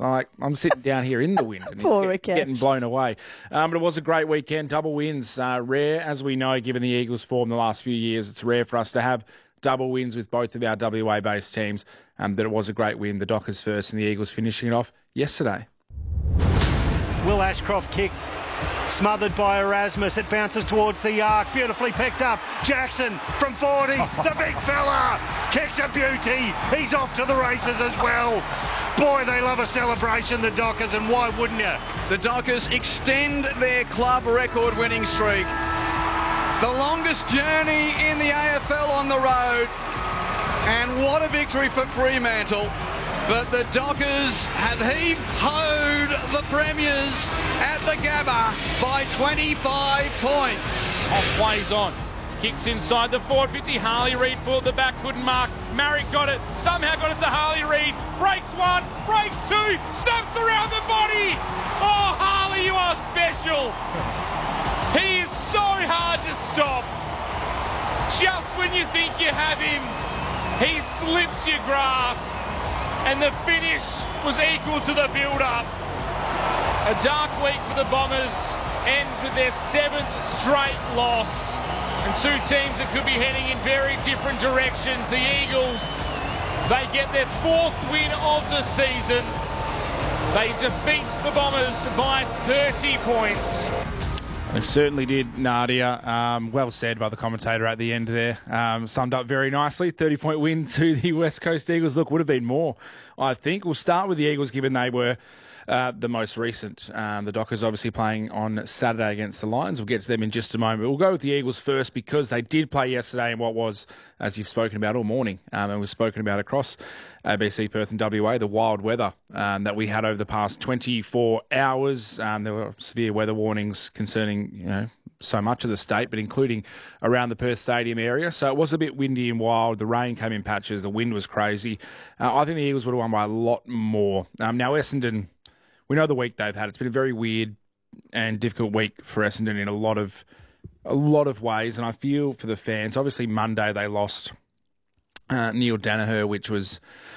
Like, I'm sitting down here in the wind and Poor he's getting blown away. But it was a great weekend. Double wins, rare, as we know, given the Eagles' form the last few years. It's rare for us to have double wins with both of our WA-based teams. But it was a great win. The Dockers first and the Eagles finishing it off yesterday. Will Ashcroft kick. Smothered by Erasmus. It bounces towards the arc. Beautifully picked up. Jackson from 40. The big fella kicks a beauty. He's off to the races as well. Boy, they love a celebration, the Dockers, and why wouldn't you? The Dockers extend their club record winning streak. The longest journey in the AFL on the road. And what a victory for Fremantle. But the Dockers have heave-hoed the Premiers at the Gabba by 25 points. Off plays on. Kicks inside the forward 50. Harley Reid pulled the back, couldn't mark. Marrick got it, somehow got it to Harley Reid. Breaks one, breaks two, stumps around the body. Oh, Harley, you are special. He is so hard to stop. Just when you think you have him, he slips your grasp. And the finish was equal to the build-up. A dark week for the Bombers ends with their 7th straight loss. And two teams that could be heading in very different directions. The Eagles, they get their 4th win of the season. They defeat the Bombers by 30 points. They certainly did, Nadia. Well said by the commentator at the end there. Summed up very nicely. 30-point win to the West Coast Eagles. Look, would have been more, I think. We'll start with the Eagles, given they were the most recent. The Dockers obviously playing on Saturday against the Lions. We'll get to them in just a moment. We'll go with the Eagles first because they did play yesterday in what was, as you've spoken about all morning, and we've spoken about across ABC, Perth and WA, the wild weather that we had over the past 24 hours. There were severe weather warnings concerning, so much of the state, but including around the Perth Stadium area. So it was a bit windy and wild. The rain came in patches. The wind was crazy. I think the Eagles would have won by a lot more. Now, Essendon, we know the week they've had. It's been a very weird and difficult week for Essendon in a lot of ways, and I feel for the fans. Obviously, Monday they lost Neil Danaher, which was,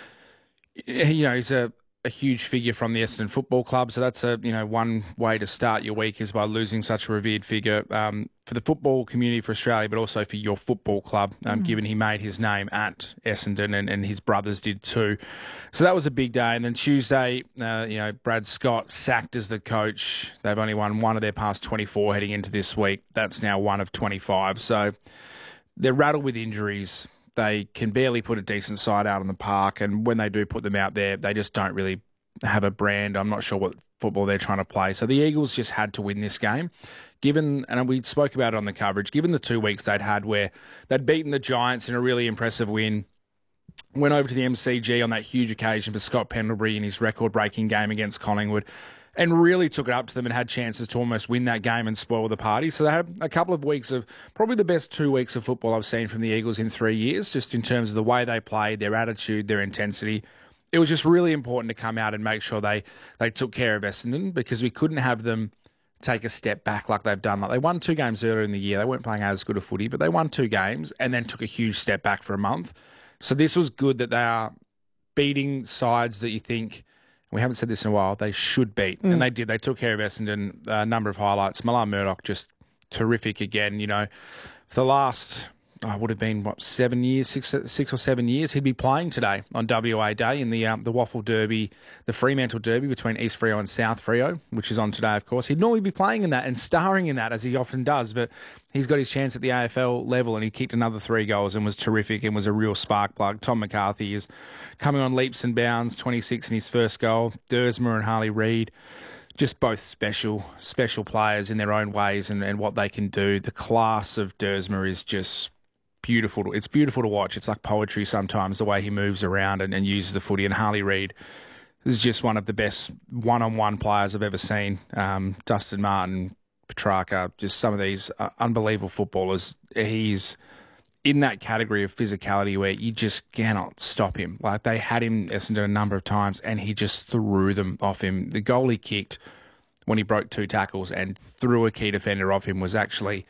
he's a huge figure from the Essendon Football Club. So that's one way to start your week is by losing such a revered figure for the football community for Australia, but also for your football club, given he made his name at Essendon and his brothers did too. So that was a big day. And then Tuesday, Brad Scott sacked as the coach. They've only won one of their past 24 heading into this week. That's now one of 25. So they're rattled with injuries. They can barely put a decent side out on the park, and when they do put them out there, they just don't really have a brand. I'm not sure what football they're trying to play. So the Eagles just had to win this game, given, and we spoke about it on the coverage, given the 2 weeks they'd had where they'd beaten the Giants in a really impressive win, went over to the MCG on that huge occasion for Scott Pendlebury in his record-breaking game against Collingwood, and really took it up to them and had chances to almost win that game and spoil the party. So they had a couple of weeks of probably the best 2 weeks of football I've seen from the Eagles in 3 years, just in terms of the way they played, their attitude, their intensity. It was just really important to come out and make sure they took care of Essendon, because we couldn't have them take a step back like they've done. Like they won 2 games earlier in the year. They weren't playing as good a footy, but they won 2 games and then took a huge step back for a month. So this was good that they are beating sides that you think, we haven't said this in a while, they should beat. And they did. They took care of Essendon. A number of highlights. Milan Murdoch, just terrific again. For the last, would have been, 7 years, 6 or 7 years, he'd be playing today on WA Day in the Waffle Derby, the Fremantle Derby between East Freo and South Freo, which is on today, of course. He'd normally be playing in that and starring in that, as he often does, but he's got his chance at the AFL level, and he kicked another 3 goals and was terrific and was a real spark plug. Tom McCarthy is coming on leaps and bounds, 26 in his first goal. Dersma and Harley Reid, just both special players in their own ways and what they can do. The class of Dersma is just beautiful. It's beautiful to watch. It's like poetry sometimes, the way he moves around and uses the footy. And Harley Reid is just one of the best one-on-one players I've ever seen. Dustin Martin, Petrarca, just some of these unbelievable footballers. He's in that category of physicality where you just cannot stop him. Like, they had him, Essendon, a number of times, and he just threw them off him. The goal he kicked when he broke 2 tackles and threw a key defender off him was actually,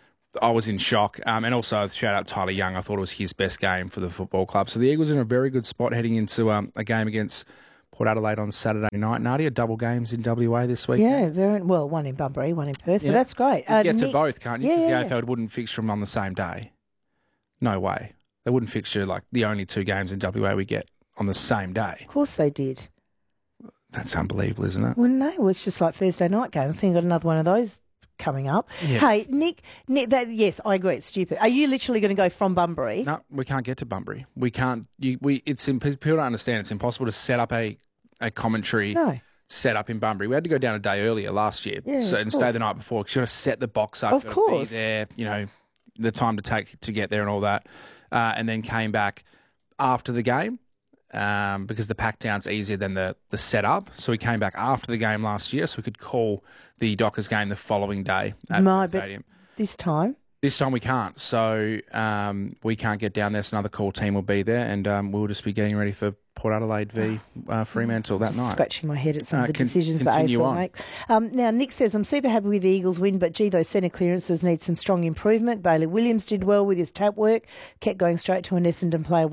I was in shock. And also, shout out Tyler Young. I thought it was his best game for the football club. So the Eagles are in a very good spot heading into a game against Port Adelaide on Saturday night. Nadia, double games in WA this week. Yeah, very well. One in Bunbury, one in Perth. Yeah. But that's great. You get to both, can't you? Because Yeah, the AFL wouldn't fixture them on the same day. No way. They wouldn't fixture like the only 2 games in WA we get on the same day. Of course they did. That's unbelievable, isn't it? Wouldn't they? Well, it's just like Thursday night games. I think I've got another one of those coming up. Yeah. Hey, Nick, yes, I agree. It's stupid. Are you literally going to go from Bunbury? No, we can't get to Bunbury. We can't. People don't understand. It's impossible to set up a commentary set up in Bunbury. We had to go down a day earlier last year and stay the night before because you got to set the box up. Of course. Be there, the time to take to get there and all that, and then came back after the game. Because the pack down's easier than the setup. So we came back after the game last year so we could call the Dockers game the following day at the stadium. This time? This time we can't. So we can't get down there. So another call team will be there and we'll just be getting ready for Port Adelaide v Fremantle that night. Scratching my head at some of the decisions that AFL make. Now, Nick says, I'm super happy with the Eagles win, but gee, those centre clearances need some strong improvement. Bailey Williams did well with his tap work, kept going straight to an Essendon player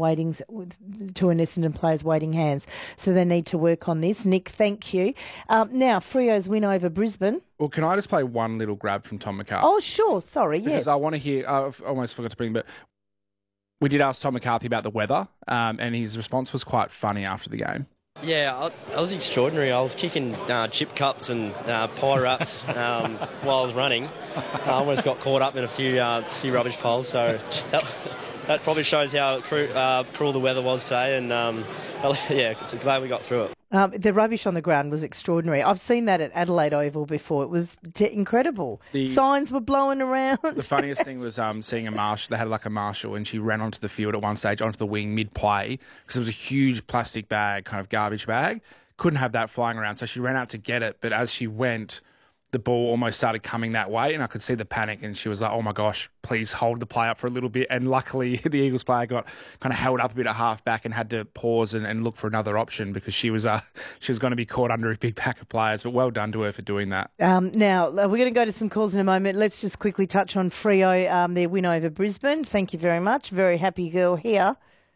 player's waiting hands. So they need to work on this. Nick, thank you. Now, Freo's win over Brisbane. Well, can I just play one little grab from Tom McCarthy? Oh, sure. Sorry, yes. Because I want to hear, I've almost forgot to bring, but we did ask Tom McCarthy about the weather, and his response was quite funny after the game. Yeah, I was extraordinary. I was kicking chip cups and pie-ups while I was running. I almost got caught up in a few rubbish piles, so that probably shows how cruel the weather was today, and so glad we got through it. The rubbish on the ground was extraordinary. I've seen that at Adelaide Oval before. It was incredible. Signs were blowing around. The funniest thing was seeing a marshal. They had like a marshal and she ran onto the field at one stage, onto the wing mid-play, because it was a huge plastic bag, kind of garbage bag. Couldn't have that flying around, so she ran out to get it. But as she went, the ball almost started coming that way and I could see the panic and she was like, oh my gosh, please hold the play up for a little bit. And luckily the Eagles player got kind of held up a bit at half back and had to pause and look for another option because she was going to be caught under a big pack of players. But well done to her for doing that. Now, we're going to go to some calls in a moment. Let's just quickly touch on Freo, their win over Brisbane. Thank you very much. Very happy girl here.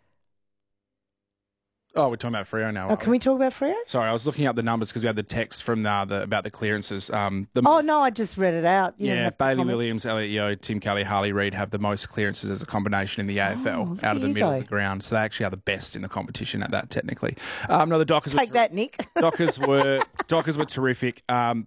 Oh, we're talking about Freo now. Oh, can we talk about Freo? Sorry, I was looking up the numbers because we had the text from about the clearances. No, I just read it out. Bailey Williams, Elliot Yeo, Tim Kelly, Harley Reid have the most clearances as a combination in the AFL out of the middle of the ground. So they actually are the best in the competition at that, technically. The Dockers Take that, Nick. Dockers were terrific.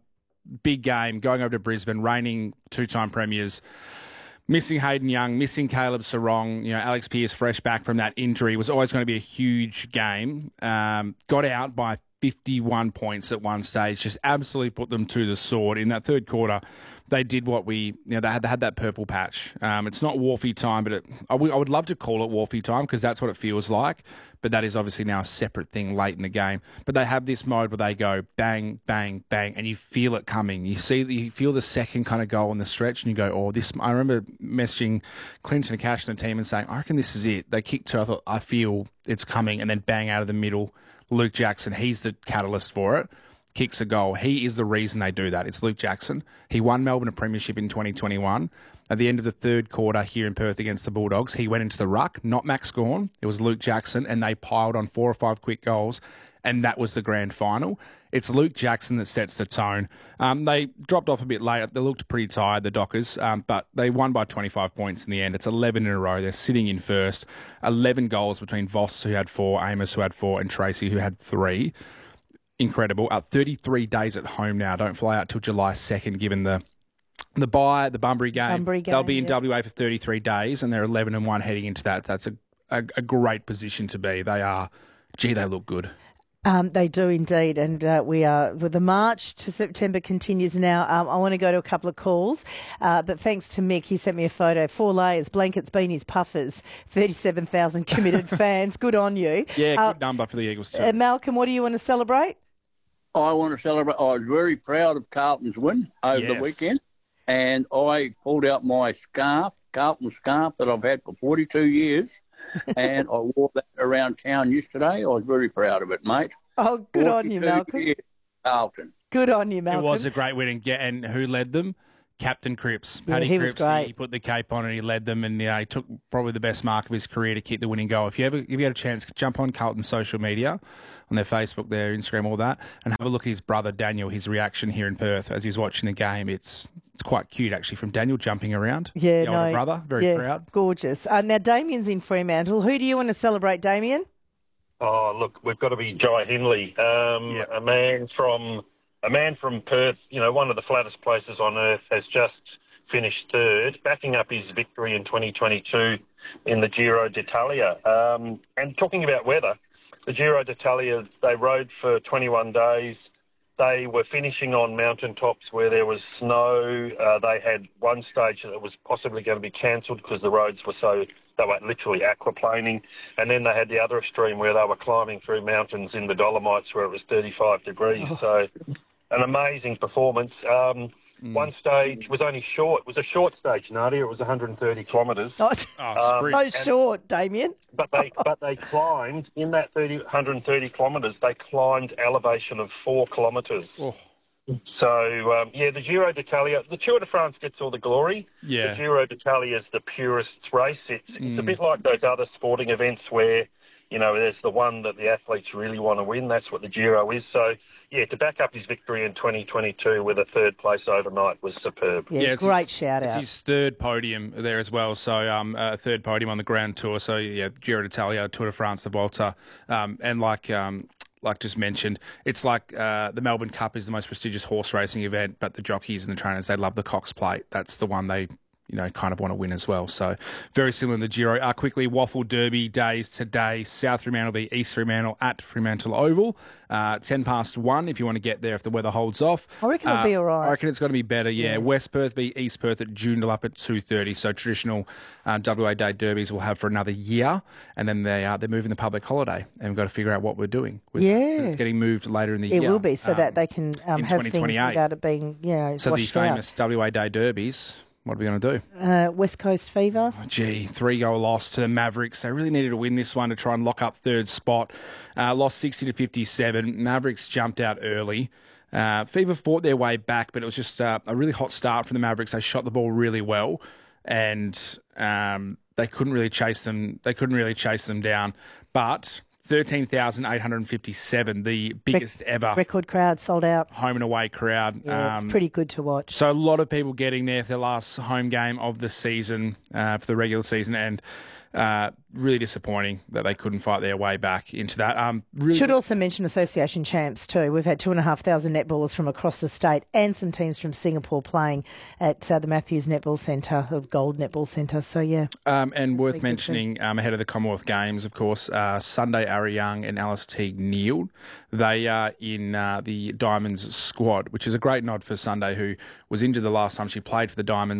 Big game, going over to Brisbane, reigning 2-time premiers. Missing Hayden Young, missing Caleb Sarong, Alex Pearce fresh back from that injury was always going to be a huge game. Got out by 51 points at one stage, just absolutely put them to the sword. In that third quarter, they did what they had that purple patch. It's not Wharfie time, but I would love to call it Wharfie time because that's what it feels like. But that is obviously now a separate thing late in the game. But they have this mode where they go bang, bang, bang, and you feel it coming. You feel the second kind of goal on the stretch, and you go, "Oh, this!" I remember messaging Clinton and Cash and the team and saying, "I reckon this is it." They kicked two. I thought, I feel it's coming, and then bang out of the middle. Luke Jackson, he's the catalyst for it. Kicks a goal. He is the reason they do that. It's Luke Jackson. He won Melbourne a premiership in 2021. At the end of the third quarter here in Perth against the Bulldogs, he went into the ruck, not Max Gawn. It was Luke Jackson, and they piled on 4 or 5 quick goals, and that was the grand final. It's Luke Jackson that sets the tone. They dropped off a bit later. They looked pretty tired, the Dockers, but they won by 25 points in the end. It's 11 in a row. They're sitting in first. 11 goals between Voss, who had 4, Amos, who had 4, and Tracy, who had 3. Incredible. 33 days at home now. Don't fly out till July 2nd, given the bye, the Bunbury game. They'll be in WA for 33 days, and they're 11-1 heading into that. That's a great position to be. They are. Gee, they look good. They do indeed, and the March to September continues now. I want to go to a couple of calls, but thanks to Mick, he sent me a photo. 4 layers, blankets, beanies, puffers, 37,000 committed fans. Good on you. Yeah, good number for the Eagles too. Malcolm, what do you want to celebrate? I want to celebrate. I was very proud of Carlton's win over the weekend, and I pulled out my scarf, Carlton scarf that I've had for 42 years. And I wore that around town yesterday. I was very proud of it, mate. Oh, good on you, Malcolm. Carlton. Good on you, Malcolm. It was a great win, and who led them? Captain Cripps. Yeah, Paddy he was Cripps, great. he put the cape on and he led them, and he took probably the best mark of his career to kick the winning goal. If you get a chance, jump on Carlton's social media, on their Facebook, their Instagram, all that, and have a look at his brother Daniel, his reaction here in Perth as he's watching the game. It's quite cute, actually, from Daniel jumping around. Yeah, the older brother, very proud. Gorgeous. Now, Damien's in Fremantle. Who do you want to celebrate, Damien? Oh, look, we've got to be Jai Hindley, a man from Perth, one of the flattest places on earth, has just finished third, backing up his victory in 2022 in the Giro d'Italia. And talking about weather, the Giro d'Italia, they rode for 21 days. They were finishing on mountaintops where there was snow. They had one stage that was possibly going to be cancelled because the roads they were literally aquaplaning. And then they had the other extreme where they were climbing through mountains in the Dolomites where it was 35 degrees. So an amazing performance. One stage was only short. It was a short stage, Nadia. It was 130 kilometres. So short, Damien. But they climbed, in that 130 kilometres, they climbed elevation of 4 kilometres. Oh. So, the Giro d'Italia, the Tour de France gets all the glory. Yeah. The Giro d'Italia is the purest race. It's a bit like those other sporting events where, there's the one that the athletes really want to win. That's what the Giro is. So, to back up his victory in 2022 with a third place overnight was superb. Yeah, great shout out. It's his third podium there as well. So, a third podium on the Grand Tour. So, Giro d'Italia, Tour de France, the Volta, and like just mentioned, it's like the Melbourne Cup is the most prestigious horse racing event, but the jockeys and the trainers, they love the Cox Plate. That's the one they kind of want to win as well. So very similar in the Giro. Quickly, Waffle Derby days today. South Fremantle v East Fremantle at Fremantle Oval. 1:10 if you want to get there if the weather holds off. I reckon it'll be all right. I reckon it's going to be better, yeah. West Perth v East Perth at Joondalup at 2:30. So traditional WA Day derbies we'll have for another year. And then they're moving the public holiday. And we've got to figure out what we're doing. It's getting moved later in the year. It will be, so that they can have things without it being, so the washed out. famous WA Day derbies... What are we going to do? West Coast Fever. 3-goal loss to the Mavericks. They really needed to win this one to try and lock up third spot. Lost 60-57. Mavericks jumped out early. Fever fought their way back, but it was just a really hot start from the Mavericks. They shot the ball really well, and they couldn't really chase them. They couldn't really chase them down, but 13,857, the biggest ever record crowd, sold out home and away crowd. Yeah, it's pretty good to watch. So a lot of people getting there for their last home game of the season, for the regular season, and really disappointing that they couldn't fight their way back into that. Should also mention association champs too. We've had 2,500 netballers from across the state and some teams from Singapore playing at the Matthews Netball Centre, the Gold Netball Centre. So, and worth mentioning, ahead of the Commonwealth Games, of course, Sunday Ari Young and Alice Teague Neal. They are in the Diamonds squad, which is a great nod for Sunday, who was injured the last time she played for the Diamonds.